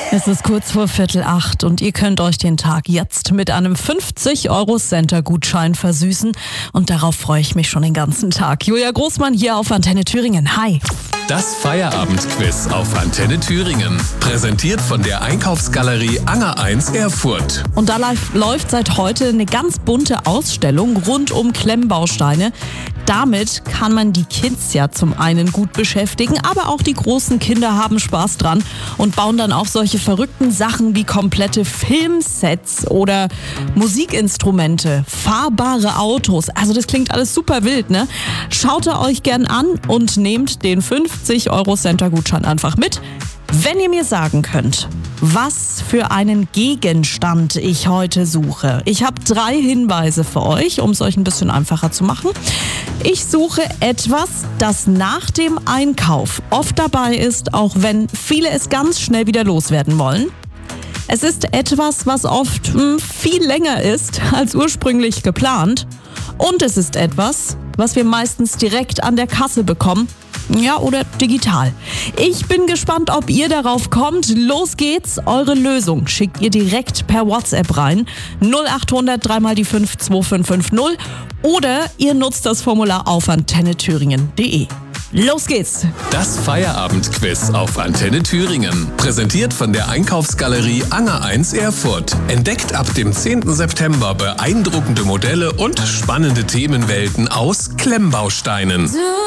Es ist kurz vor 7:15 und ihr könnt euch den Tag jetzt mit einem 50-Euro-Center-Gutschein versüßen. Und darauf freue ich mich schon den ganzen Tag. Julia Großmann hier auf Antenne Thüringen. Hi. Das Feierabendquiz auf Antenne Thüringen. Präsentiert von der Einkaufsgalerie Anger 1 Erfurt. Und da läuft seit heute eine ganz bunte Ausstellung rund um Klemmbausteine. Damit kann man die Kids ja zum einen gut beschäftigen, aber auch die großen Kinder haben Spaß dran und bauen dann auch solche verrückten Sachen wie komplette Filmsets oder Musikinstrumente, fahrbare Autos. Also das klingt alles super wild, ne? Schaut euch gern an und nehmt den 50-Euro-Center-Gutschein einfach mit. Wenn ihr mir sagen könnt, was für einen Gegenstand ich heute suche. Ich habe 3 Hinweise für euch, um es euch ein bisschen einfacher zu machen. Ich suche etwas, das nach dem Einkauf oft dabei ist, auch wenn viele es ganz schnell wieder loswerden wollen. Es ist etwas, was oft viel länger ist als ursprünglich geplant. Und es ist etwas, was wir meistens direkt an der Kasse bekommen. Ja, oder digital. Ich bin gespannt, ob ihr darauf kommt. Los geht's. Eure Lösung schickt ihr direkt per WhatsApp rein. 0800 3 mal die 5 2550 oder ihr nutzt das Formular auf antennethüringen.de. Los geht's! Das Feierabendquiz auf Antenne Thüringen. Präsentiert von der Einkaufsgalerie Anger 1 Erfurt. Entdeckt ab dem 10. September beeindruckende Modelle und spannende Themenwelten aus Klemmbausteinen.